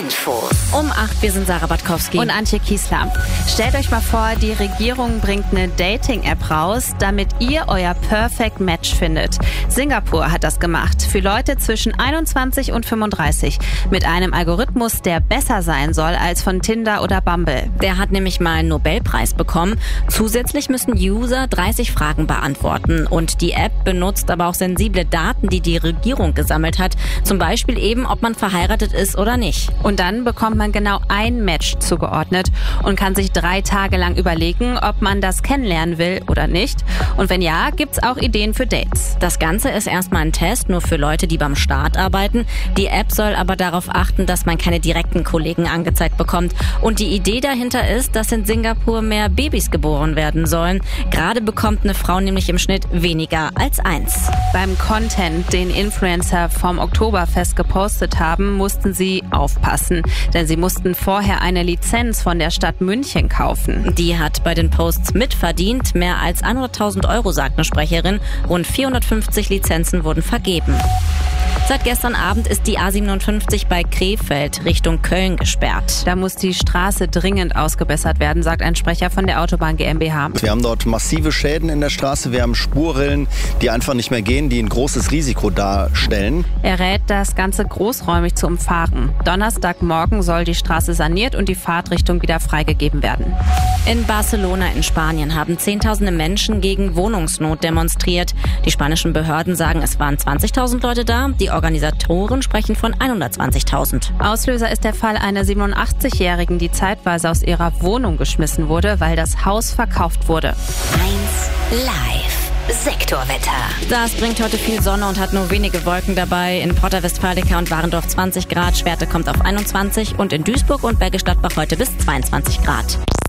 Infos. Um 8, wir sind Sarah Batkowski und Antje Kiesler. Stellt euch mal vor, die Regierung bringt eine Dating-App raus, damit ihr euer Perfect Match findet. Singapur hat das gemacht, für Leute zwischen 21 und 35, mit einem Algorithmus, der besser sein soll als von Tinder oder Bumble. Der hat nämlich mal einen Nobelpreis bekommen. Zusätzlich müssen User 30 Fragen beantworten. Und die App benutzt aber auch sensible Daten, die die Regierung gesammelt hat. Zum Beispiel eben, ob man verheiratet ist oder nicht. Und dann bekommt man genau ein Match zugeordnet und kann sich 3 Tage lang überlegen, ob man das kennenlernen will oder nicht. Und wenn ja, gibt's auch Ideen für Dates. Das Ganze ist erstmal ein Test, nur für Leute, die beim Staat arbeiten. Die App soll aber darauf achten, dass man keine direkten Kollegen angezeigt bekommt. Und die Idee dahinter ist, dass in Singapur mehr Babys geboren werden sollen. Gerade bekommt eine Frau nämlich im Schnitt weniger als 1. Beim Content, den Influencer vom Oktoberfest gepostet haben, mussten sie aufpassen, denn sie mussten vorher eine Lizenz von der Stadt München kaufen. Die hat bei den Posts mitverdient, mehr als 100.000 Euro, sagt eine Sprecherin. Rund 450 Lizenzen wurden vergeben. Seit gestern Abend ist die A57 bei Krefeld Richtung Köln gesperrt. Da muss die Straße dringend ausgebessert werden, sagt ein Sprecher von der Autobahn GmbH. Wir haben dort massive Schäden in der Straße. Wir haben Spurrillen, die einfach nicht mehr gehen, die ein großes Risiko darstellen. Er rät, das Ganze großräumig zu umfahren. Donnerstagmorgen soll die Straße saniert und die Fahrtrichtung wieder freigegeben werden. In Barcelona in Spanien haben Zehntausende Menschen gegen Wohnungsnot demonstriert. Die spanischen Behörden sagen, es waren 20.000 Leute da. Die Organisatoren sprechen von 120.000. Auslöser ist der Fall einer 87-Jährigen, die zeitweise aus ihrer Wohnung geschmissen wurde, weil das Haus verkauft wurde. 1 Live. Sektorwetter. Das bringt heute viel Sonne und hat nur wenige Wolken dabei. In Porta Westfalica und Warendorf 20 Grad, Schwerte kommt auf 21 und in Duisburg und Bergisch Gladbach heute bis 22 Grad.